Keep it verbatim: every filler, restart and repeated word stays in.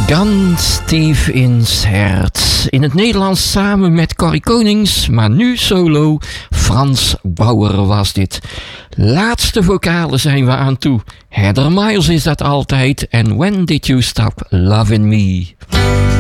Ganz tief ins Herz. In het Nederlands samen met Corrie Konings, maar nu solo. Frans Bauer was dit. Laatste vocalen zijn we aan toe. Heather Miles is dat altijd. En When Did You Stop Loving Me?